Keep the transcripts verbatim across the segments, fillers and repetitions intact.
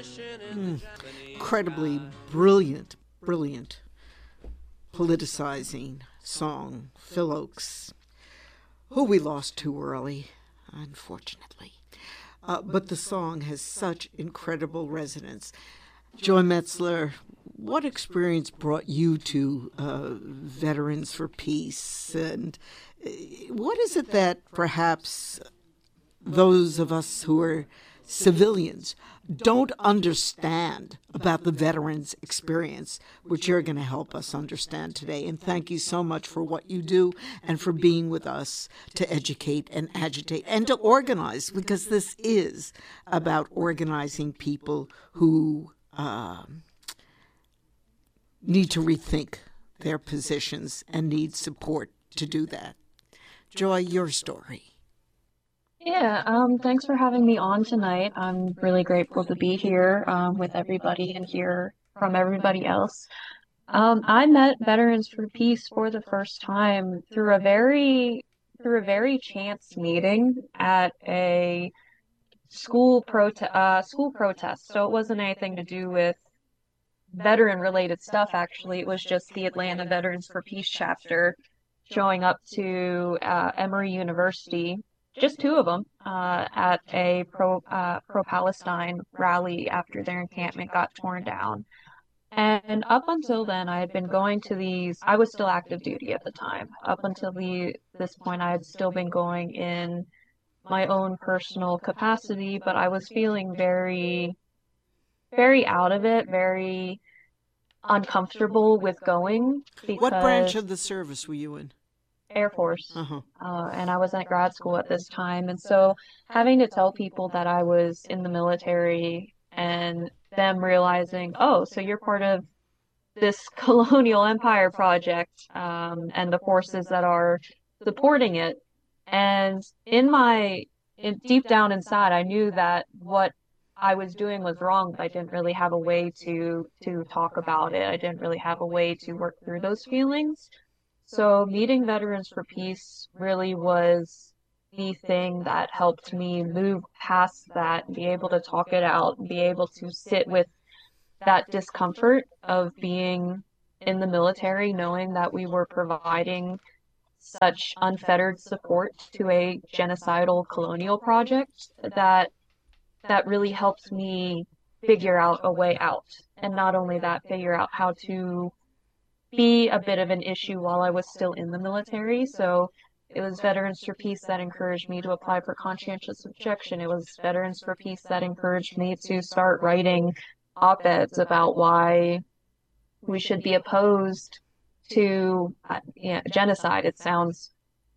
Mm, incredibly brilliant, brilliant, politicizing song, Phil Oakes, who we lost too early, unfortunately. Uh, but the song has such incredible resonance. Joy Metzler, what experience brought you to uh, Veterans for Peace? And uh, what is it that perhaps those of us who are civilians don't understand about the veterans' experience, which you're going to help us understand today? And thank you so much for what you do and for being with us to educate and agitate and to organize, because this is about organizing people who uh, need to rethink their positions and need support to do that. Joy, your story. Yeah, um, thanks for having me on tonight. I'm really grateful to be here um, with everybody and hear from everybody else. Um, I met Veterans for Peace for the first time through a very through a very chance meeting at a school prote uh, school protest. So it wasn't anything to do with veteran related stuff, actually. It was just the Atlanta Veterans for Peace chapter showing up to uh, Emory University, just two of them, uh, at a pro uh, pro Palestine rally after their encampment got torn down. And up until then, I had been going to these. I was still active duty at the time. Up until the this point, I had still been going in my own personal capacity, but I was feeling very, very out of it, very uncomfortable with going What branch because of the service were you in? Air Force, Uh-huh. uh, and I was at grad school at this time. And so having to tell people that I was in the military and them realizing, oh, so you're part of this colonial empire project, um, and the forces that are supporting it. And in my, in, deep down inside, I knew that what I was doing was wrong, but I didn't really have a way to to talk about it. I didn't really have a way to work through those feelings. So meeting Veterans for Peace really was the thing that helped me move past that, be able to talk it out, be able to sit with that discomfort of being in the military, knowing that we were providing such unfettered support to a genocidal colonial project that that really helped me figure out a way out. And not only that, figure out how to be a bit of an issue while I was still in the military. So it was Veterans for Peace that encouraged me to apply for conscientious objection. It was Veterans for Peace that encouraged me to start writing op-eds about why we should be opposed to uh, you know, genocide. It sounds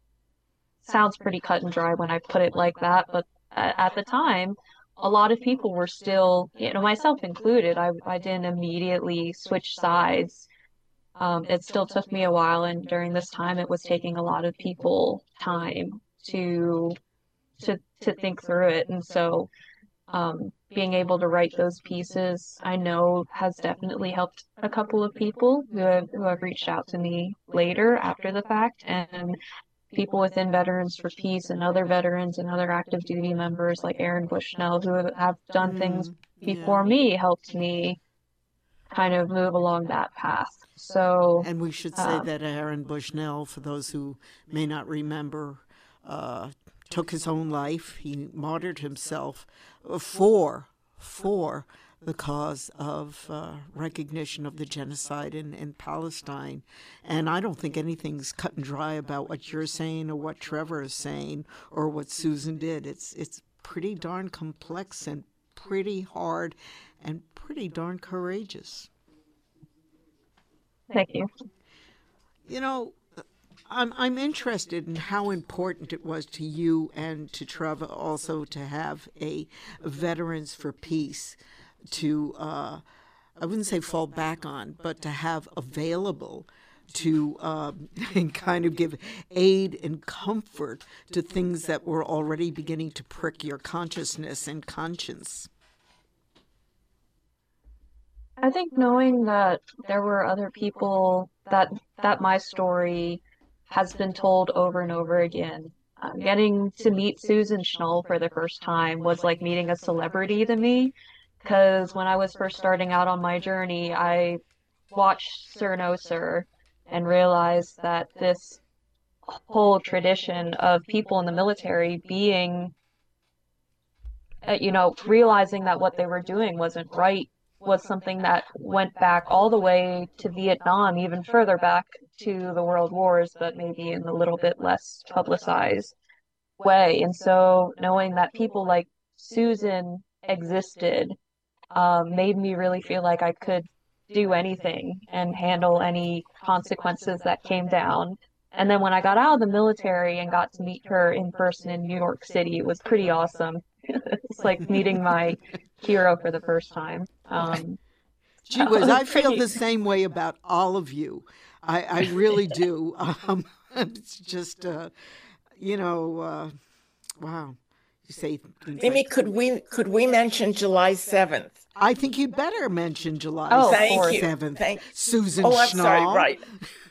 sounds pretty cut and dry when I put it like that, but at, at the time, a lot of people were still, you know, myself included. I I didn't immediately switch sides. Um, it still took me a while, and during this time, it was taking a lot of people time to to to think through it. And so, um, being able to write those pieces, I know has definitely helped a couple of people who have who have reached out to me later after the fact, and people within Veterans for Peace and other veterans and other active duty members like Aaron Bushnell who have, have done things Mm, yeah. before me helped me kind of move along that path. So, And we should say um, that Aaron Bushnell, for those who may not remember, uh, took his own life. He martyred himself for for the cause of uh, recognition of the genocide in, in Palestine. And I don't think anything's cut and dry about what you're saying or what Trevor is saying or what Susan did. It's it's pretty darn complex and pretty hard and pretty darn courageous. thank you. You know, I'm I'm interested in how important it was to you and to Trevor also to have a Veterans for Peace to uh, I wouldn't say fall back on, but to have available to um, and kind of give aid and comfort to things that were already beginning to prick your consciousness and conscience. I think knowing that there were other people that that my story has been told over and over again. Uh, getting to meet Susan Schnall for the first time was like meeting a celebrity to me. because when I was first starting out on my journey, I watched Sir No Sir and realized that this whole tradition of people in the military being, uh, you know, realizing that what they were doing wasn't right was something that went back all the way to Vietnam, even further back to the World Wars, but maybe in a little bit less publicized way. And so knowing that people like Susan existed um, made me really feel like I could do anything and handle any consequences that came down. And then when I got out of the military and got to meet her in person in New York City, it was pretty awesome. It's like meeting my hero for the first time. Um, Gee that whiz, was I feel pretty. the same way about all of you. I, I really do. Um, it's just, uh, you know, uh, wow. You say things Mimi, like, could we could we mention July seventh? I think you better mention July Oh, of Thank course. you. seventh. Thank. Susan Oh, I'm sorry. Schnall. Right.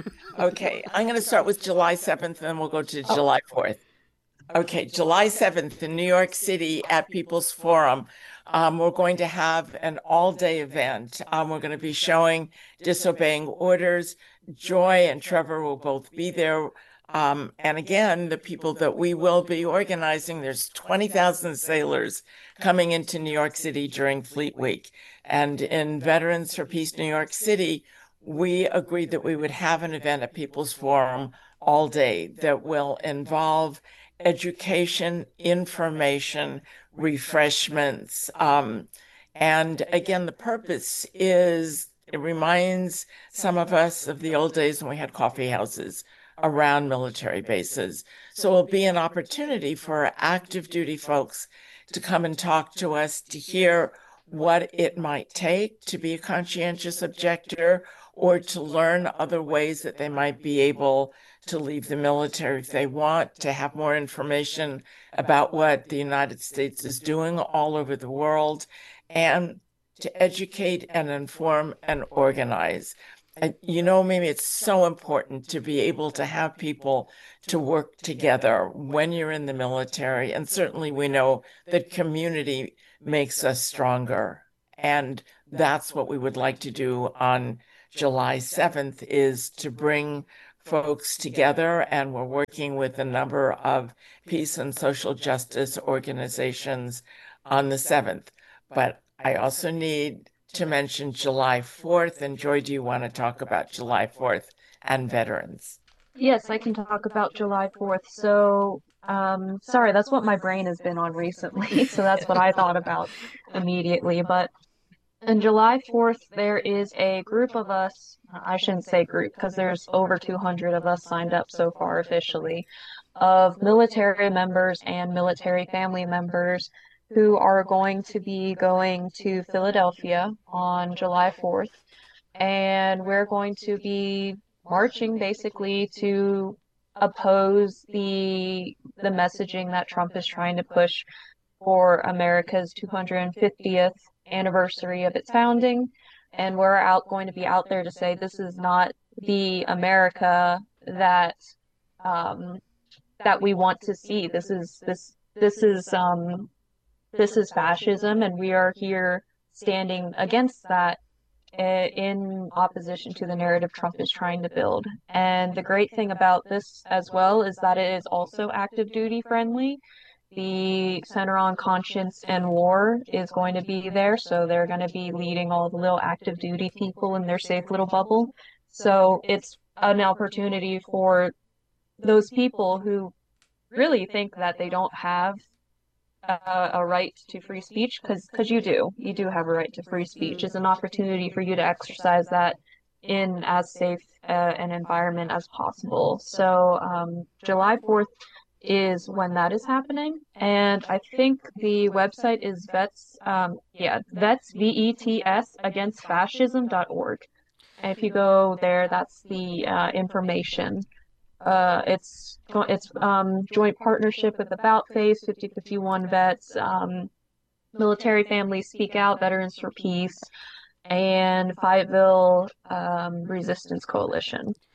Okay. I'm going to start with July seventh, and then we'll go to Oh. July fourth. Okay, July seventh in New York City at People's Forum. Um, we're going to have an all-day event. Um, we're going to be showing Disobeying Orders. Joy and Trevor will both be there. Um, and again, the people that we will be organizing, there's twenty thousand sailors coming into New York City during Fleet Week. And in Veterans for Peace New York City, we agreed that we would have an event at People's Forum all day that will involve education, information, refreshments. Um, and again, the purpose is it reminds some of us of the old days when we had coffee houses around military bases. So it'll be an opportunity for active duty folks to come and talk to us, to hear what it might take to be a conscientious objector, or to learn other ways that they might be able to leave the military if they want, to have more information about what the United States is doing all over the world, and to educate and inform and organize. And you know, maybe it's so important to be able to have people to work together when you're in the military. And certainly we know that community makes us stronger. And that's what we would like to do on July seventh, is to bring folks together. And we're working with a number of peace and social justice organizations on the seventh. But I also need to mention July fourth. And Joy, do you want to talk about July fourth and veterans? Yes, I can talk about July fourth. So, um, sorry, that's what my brain has been on recently. So that's what I thought about immediately. But on July fourth, there is a group of us, I shouldn't say group because there's over two hundred of us signed up so far officially, of military members and military family members who are going to be going to Philadelphia on July fourth. And we're going to be marching basically to oppose the the messaging that Trump is trying to push for America's two hundred fiftieth anniversary of its founding. And we're out going to be out there to say this is not the America that um, that we want to see. This is this this is um, this is fascism, and we are here standing against that in opposition to the narrative Trump is trying to build. And the great thing about this as well is that it is also active duty friendly. The Center on Conscience and War is going to be there, so they're going to be leading all the little active duty people in their safe little bubble. So it's an opportunity for those people who really think that they don't have a, a right to free speech, because because you do, you do have a right to free speech. It's an opportunity for you to exercise that in as safe uh, an environment as possible. So um, July fourth is when that is happening. And I think the website is vets, um, yeah, vets, V E T S, against fascism dot org. And if you go there, that's the uh, information. Uh, it's it's um, joint partnership with About Face, fifty fifty-one Vets, um, Military Families Speak Out, Veterans for Peace, and Fayetteville um, Resistance Coalition.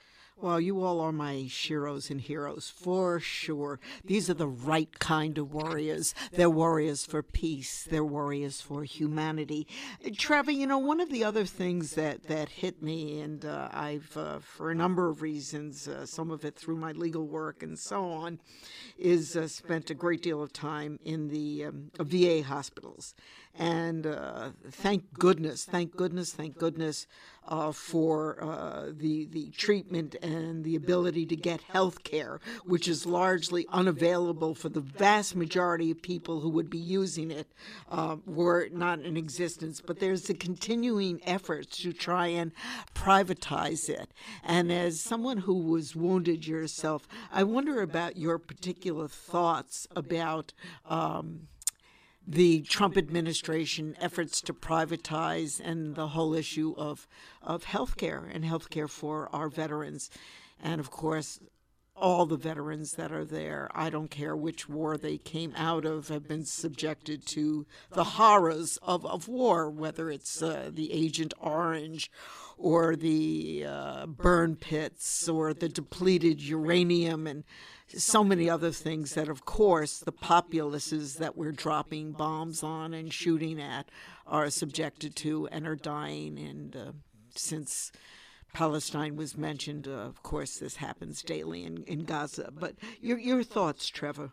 Well, you all are my sheroes and heroes, for sure. These are the right kind of warriors. They're warriors for peace. They're warriors for humanity. Trevor, you know, one of the other things that, that hit me, and uh, I've, uh, for a number of reasons, uh, some of it through my legal work and so on, is uh, spent a great deal of time in the um, V A hospitals. And uh, thank goodness, thank goodness, thank goodness uh, for uh, the the treatment and the ability to get health care, which is largely unavailable for the vast majority of people who would be using it, uh, were not in existence. But there's a continuing efforts to try and privatize it. And as someone who was wounded yourself, I wonder about your particular thoughts about um, the Trump administration efforts to privatize and the whole issue of of healthcare and healthcare for our veterans. And of course, all the veterans that are there, I don't care which war they came out of, have been subjected to the horrors of, of war, whether it's uh, the Agent Orange or the uh, burn pits or the depleted uranium and so many other things that, of course, the populaces that we're dropping bombs on and shooting at are subjected to and are dying. And uh, since Palestine was mentioned, uh, of course, this happens daily in, in Gaza. But your your thoughts, Trevor?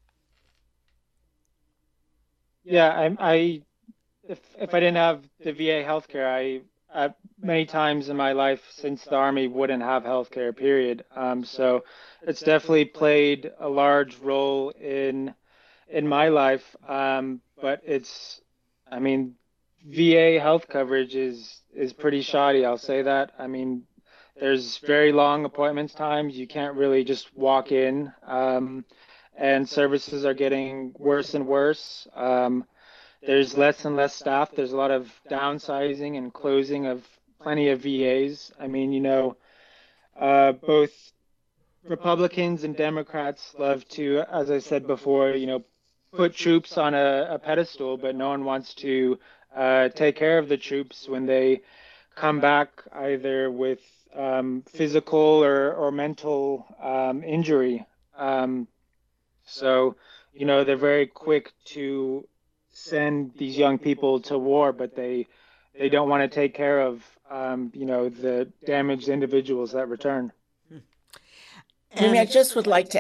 Yeah, I, I if if I didn't have the V A healthcare, I, I many times in my life since the Army wouldn't have healthcare, period. Um, so it's definitely played a large role in in my life. Um, but it's, I mean, V A health coverage is is pretty shoddy. I'll say that. I mean, there's very long appointments times. You can't really just walk in, um, and services are getting worse and worse. Um, there's less and less staff. There's a lot of downsizing and closing of plenty of V As. I mean, you know, uh, both Republicans and Democrats love to, as I said before, you know, put troops on a, a pedestal, but no one wants to uh, take care of the troops when they come back either with um, physical or, or mental um, injury. Um, so, you know, they're very quick to send these young people to war, but they they don't want to take care of, um, you know, the damaged individuals that return. Mimi, I just would like to